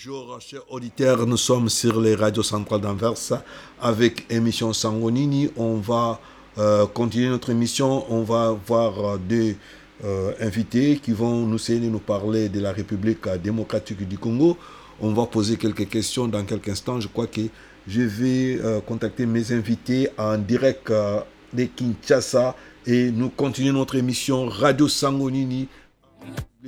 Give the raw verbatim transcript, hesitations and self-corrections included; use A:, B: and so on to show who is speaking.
A: Bonjour, chers auditeurs, nous sommes sur les radios centrales d'Anvers avec émission Sangonini. On va euh, continuer notre émission. On va voir deux euh, invités qui vont nous essayer de nous parler de la République démocratique du Congo. On va poser quelques questions dans quelques instants. Je crois que je vais euh, contacter mes invités en direct euh, de Kinshasa et nous continuons notre émission Radio Sangonini